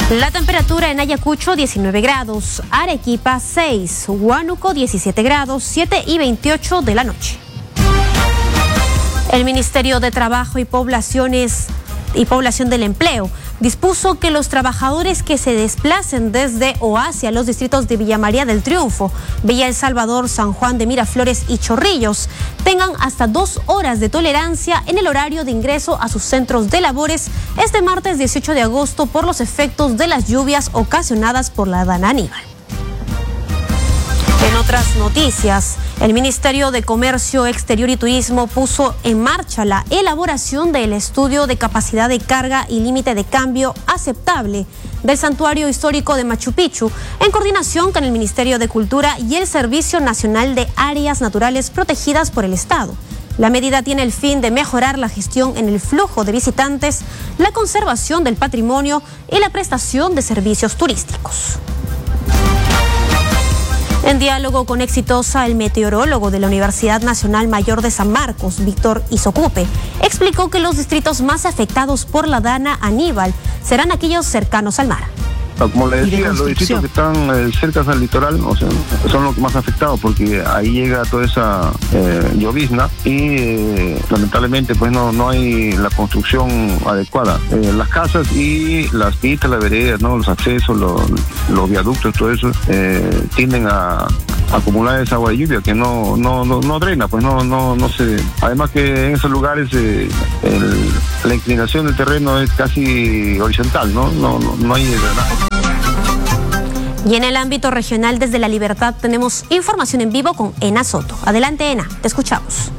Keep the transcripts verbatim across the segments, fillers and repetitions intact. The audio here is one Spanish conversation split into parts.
La temperatura en Ayacucho diecinueve grados, Arequipa seis, Huánuco diecisiete grados, siete y veintiocho de la noche. El Ministerio de Trabajo y Poblaciones y Población del Empleo dispuso que los trabajadores que se desplacen desde o hacia los distritos de Villa María del Triunfo, Villa El Salvador, San Juan de Miraflores y Chorrillos tengan hasta dos horas de tolerancia en el horario de ingreso a sus centros de labores este martes dieciocho de agosto por los efectos de las lluvias ocasionadas por la Dana Aníbal. En otras noticias, el Ministerio de Comercio Exterior y Turismo puso en marcha la elaboración del estudio de capacidad de carga y límite de cambio aceptable del Santuario Histórico de Machu Picchu, en coordinación con el Ministerio de Cultura y el Servicio Nacional de Áreas Naturales Protegidas por el Estado. La medida tiene el fin de mejorar la gestión en el flujo de visitantes, la conservación del patrimonio y la prestación de servicios turísticos. En diálogo con Exitosa, el meteorólogo de la Universidad Nacional Mayor de San Marcos, Víctor Izocupe, explicó que los distritos más afectados por la Dana Aníbal serán aquellos cercanos al mar. Como le decía, los distritos que están eh, cerca al litoral, o sea, son los más afectados porque ahí llega toda esa eh, llovizna y eh, lamentablemente pues no, no hay la construcción adecuada. Eh, las casas y las pistas, las veredas, ¿no? Los accesos, los, los viaductos, todo eso eh, tienden a acumular esa agua de lluvia que no no no, no drena, pues no no no se. Además que en esos lugares eh, el, la inclinación del terreno es casi horizontal, no no no, no hay drenaje. Y en el ámbito regional, desde La Libertad, tenemos información en vivo con Ena Soto. Adelante, Ena, te escuchamos.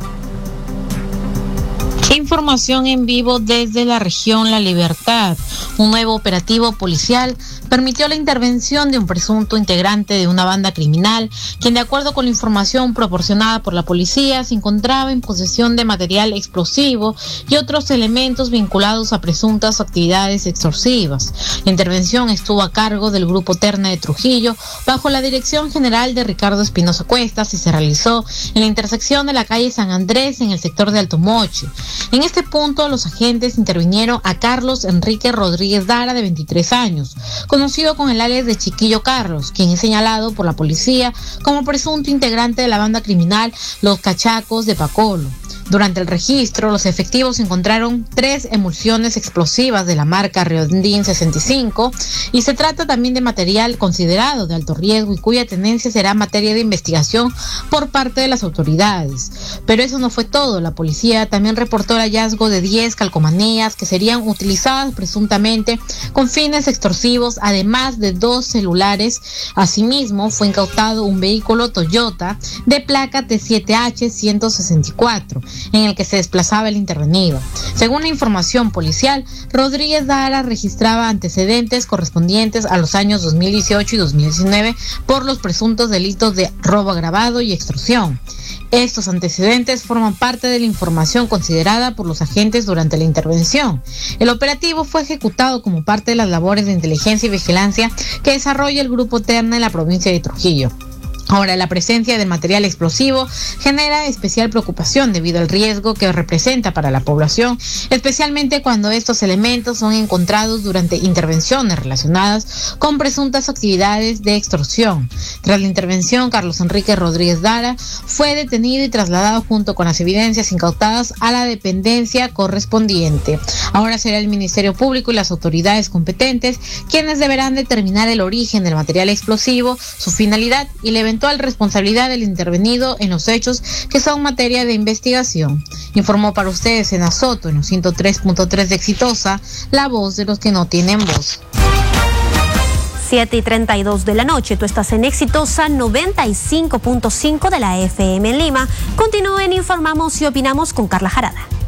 Información en vivo desde la región La Libertad. Un nuevo operativo policial permitió la intervención de un presunto integrante de una banda criminal, quien, de acuerdo con la información proporcionada por la policía, se encontraba en posesión de material explosivo y otros elementos vinculados a presuntas actividades extorsivas. La intervención estuvo a cargo del Grupo Terna de Trujillo, bajo la dirección general de Ricardo Espinosa Cuestas, y se realizó en la intersección de la calle San Andrés, en el sector de Alto Moche. En este punto, los agentes intervinieron a Carlos Enrique Rodríguez Dara, de veintitrés años, conocido con el alias de Chiquillo Carlos, quien es señalado por la policía como presunto integrante de la banda criminal Los Cachacos de Pacolo. Durante el registro, los efectivos encontraron tres emulsiones explosivas de la marca Riondín sesenta y cinco y se trata también de material considerado de alto riesgo y cuya tenencia será materia de investigación por parte de las autoridades. Pero eso no fue todo. La policía también reportó el hallazgo de diez calcomanías que serían utilizadas presuntamente con fines extorsivos, además de dos celulares. Asimismo, fue incautado un vehículo Toyota de placa T siete H ciento sesenta y cuatro. En el que se desplazaba el intervenido. Según la información policial, Rodríguez Dara registraba antecedentes correspondientes a los años dos mil dieciocho y dos mil diecinueve por los presuntos delitos de robo agravado y extorsión. Estos antecedentes forman parte de la información considerada por los agentes durante la intervención. El operativo fue ejecutado como parte de las labores de inteligencia y vigilancia que desarrolla el Grupo Terna en la provincia de Trujillo. Ahora, la presencia del material explosivo genera especial preocupación debido al riesgo que representa para la población, especialmente cuando estos elementos son encontrados durante intervenciones relacionadas con presuntas actividades de extorsión. Tras la intervención, Carlos Enrique Rodríguez Dara fue detenido y trasladado junto con las evidencias incautadas a la dependencia correspondiente. Ahora será el Ministerio Público y las autoridades competentes quienes deberán determinar el origen del material explosivo, su finalidad y la eventual responsabilidad del intervenido en los hechos que son materia de investigación. Informó para ustedes Ena Soto en los ciento tres punto tres de Exitosa, la voz de los que no tienen voz. siete y treinta y dos de la noche, tú estás en Exitosa noventa y cinco punto cinco de la F M en Lima. Continúen, informamos y opinamos con Carla Jarada.